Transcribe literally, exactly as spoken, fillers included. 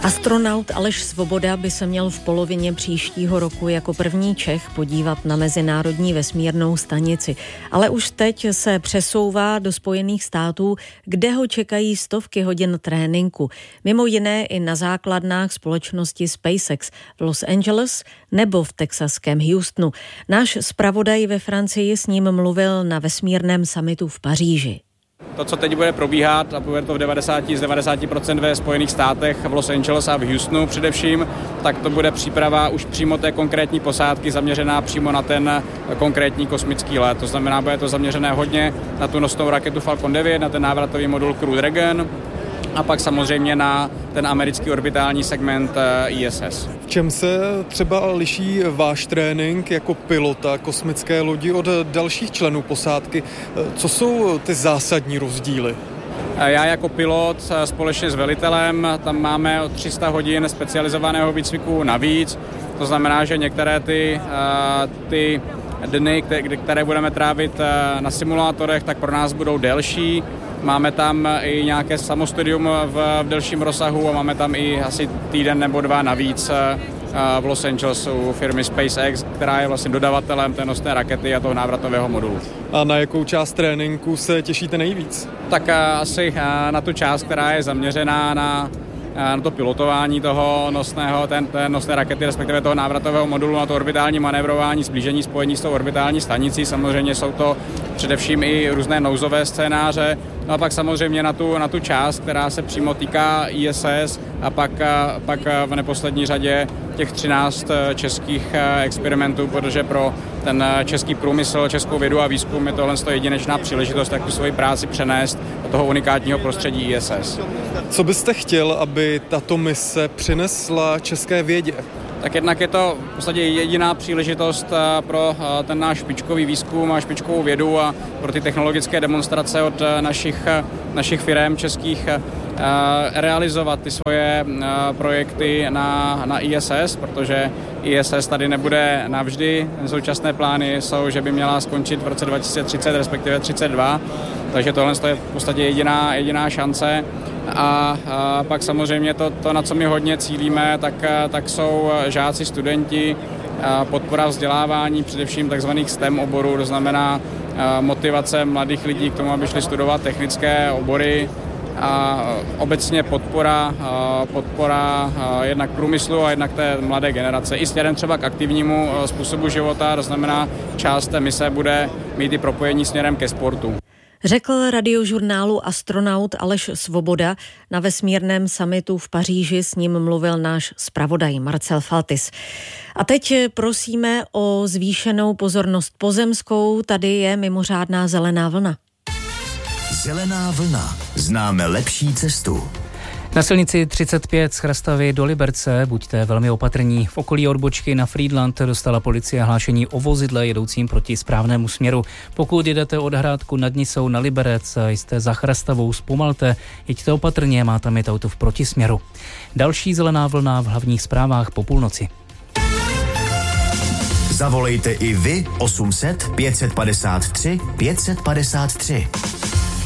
Astronaut Aleš Svoboda by se měl v polovině příštího roku jako první Čech podívat na mezinárodní vesmírnou stanici. Ale už teď se přesouvá do Spojených států, kde ho čekají stovky hodin tréninku. Mimo jiné i na základnách společnosti SpaceX v Los Angeles nebo v texaském Houstonu. Náš zpravodaj ve Francii s ním mluvil na vesmírném summitu v Paříži. To, co teď bude probíhat, a bude to v devadesát z devadesáti procent ve Spojených státech, v Los Angeles a v Houstonu především, tak to bude příprava už přímo té konkrétní posádky zaměřená přímo na ten konkrétní kosmický let. To znamená, bude to zaměřené hodně na tu nosnou raketu Falcon devět, na ten návratový modul Crew Dragon a pak samozřejmě na ten americký orbitální segment I S S. V čem se třeba liší váš trénink jako pilota kosmické lodi od dalších členů posádky? Co jsou ty zásadní rozdíly? Já jako pilot společně s velitelem, tam máme o tři sta hodin specializovaného výcviku navíc. To znamená, že některé ty, ty dny, které budeme trávit na simulátorech, tak pro nás budou delší. Máme tam i nějaké samostudium v, v delším rozsahu a máme tam i asi týden nebo dva navíc v Los Angeles u firmy SpaceX, která je vlastně dodavatelem té nosné rakety a toho návratového modulu. A na jakou část tréninku se těšíte nejvíc? Tak asi na tu část, která je zaměřená na, na to pilotování toho nosného, ten, té nosné rakety, respektive toho návratového modulu, na to orbitální manévrování, sblížení, spojení s tou orbitální stanicí. Samozřejmě jsou to především i různé nouzové scénáře. No a pak samozřejmě na tu, na tu část, která se přímo týká I S S a pak, pak v neposlední řadě těch třináct českých experimentů, protože pro ten český průmysl, českou vědu a výzkum je tohle jedinečná příležitost, jak tu svoji práci přenést do toho unikátního prostředí I S S. Co byste chtěl, aby tato mise přinesla české vědě? Tak jednak je to v podstatě jediná příležitost pro ten náš špičkový výzkum a špičkovou vědu a pro ty technologické demonstrace od našich, našich firem českých realizovat ty svoje projekty na, na I S S, protože I S S tady nebude navždy. Současné plány jsou, že by měla skončit v roce dva tisíce třicet, respektive třicet dva, takže tohle je v podstatě jediná, jediná šance. A, a pak samozřejmě to, to, na co my hodně cílíme, tak, tak jsou žáci, studenti, podpora vzdělávání, především takzvaných STEM oborů, to znamená motivace mladých lidí k tomu, aby šli studovat technické obory a obecně podpora, podpora jednak průmyslu a jednak té mladé generace. I směrem třeba k aktivnímu způsobu života, to znamená část té mise bude mít i propojení směrem ke sportu. Řekl radiožurnálu astronaut Aleš Svoboda. Na vesmírném summitu v Paříži s ním mluvil náš zpravodaj Marcel Faltis. A teď prosíme o zvýšenou pozornost pozemskou. Tady je mimořádná zelená vlna. Zelená vlna. Známe lepší cestu. Na silnici třicet pět z Chrastavy do Liberce buďte velmi opatrní. V okolí odbočky na Frýdlant dostala policie hlášení o vozidle jedoucím proti správnému směru. Pokud jedete od Hrádku nad Nisou na Liberec, jste za Chrastavou, zpomalte, jeďte opatrně, má tam jet auto v protisměru. Další zelená vlna v hlavních zprávách po půlnoci. Zavolejte i vy osm set pět set padesát tři pět set padesát tři.